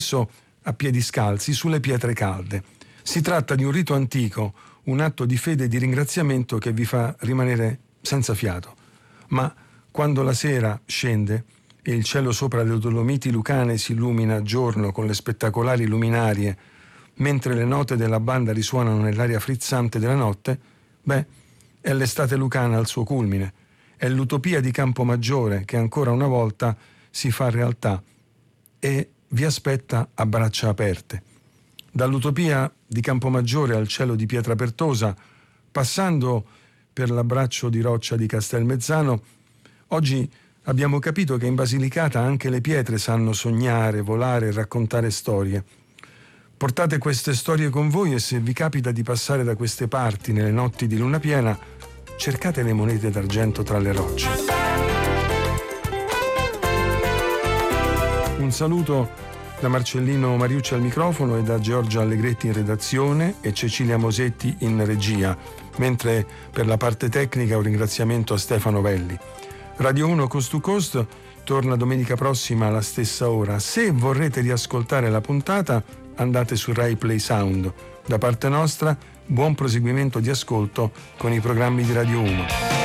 a piedi scalzi sulle pietre calde. Si tratta di un rito antico, un atto di fede e di ringraziamento che vi fa rimanere senza fiato. Ma quando la sera scende e il cielo sopra le Dolomiti lucane si illumina a giorno con le spettacolari luminarie, mentre le note della banda risuonano nell'aria frizzante della notte, è l'estate lucana al suo culmine. È l'utopia di Campomaggiore che ancora una volta si fa realtà e vi aspetta a braccia aperte. Dall'utopia di Campomaggiore al cielo di Pietrapertosa, passando per l'abbraccio di roccia di Castelmezzano, oggi abbiamo capito che in Basilicata anche le pietre sanno sognare, volare e raccontare storie. Portate queste storie con voi e se vi capita di passare da queste parti nelle notti di luna piena, cercate le monete d'argento tra le rocce. Un saluto da Marcellino Mariucci al microfono e da Giorgia Allegretti in redazione e Cecilia Mosetti in regia, mentre per la parte tecnica un ringraziamento a Stefano Velli. Radio 1 Coast to Coast torna domenica prossima alla stessa ora. Se vorrete riascoltare la puntata, andate su Rai Play Sound. Da parte nostra, buon proseguimento di ascolto con i programmi di Radio 1.